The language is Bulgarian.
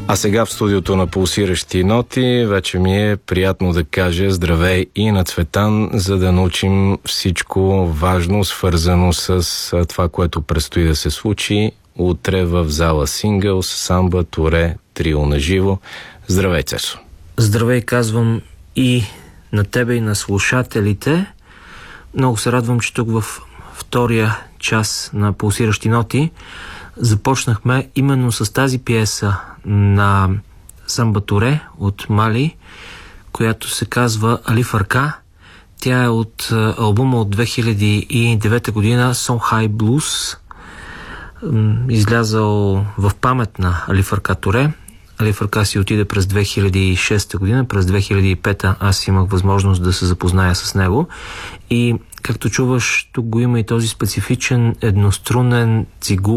А сега в студиото на Пулсиращи ноти вече ми е приятно да кажа здравей и на Цветан, за да научим всичко важно, свързано с това, което предстои да се случи утре в зала Сингълс, самба, туре, трио на живо. Здравей, Цесо! Здравей, казвам и на тебе, и на слушателите. Много се радвам, че тук в втория час на Пулсиращи ноти започнахме именно с тази пиеса на Самба Туре от Мали, която се казва Али Фарка. Тя е от албума от 2009 година Сонхай Блюз, излязъл в памет на Али Фарка Туре. Али Фарка си отиде през 2006 година, през 2005 аз имах възможност да се запозная с него и както чуваш, тук го има и този специфичен еднострунен цигул,